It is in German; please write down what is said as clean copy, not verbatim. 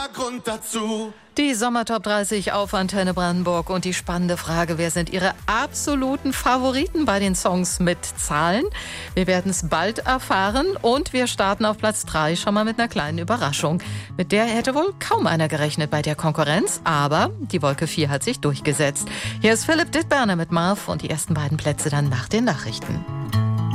Grund dazu. Die Sommertop 30 auf Antenne Brandenburg und die spannende Frage, wer sind Ihre absoluten Favoriten bei den Songs mit Zahlen? Wir werden es bald erfahren und wir starten auf Platz 3 schon mal mit einer kleinen Überraschung. Mit der hätte wohl kaum einer gerechnet bei der Konkurrenz, aber die Wolke 4 hat sich durchgesetzt. Hier ist Philipp Dittberner mit Marv und die ersten beiden Plätze dann nach den Nachrichten.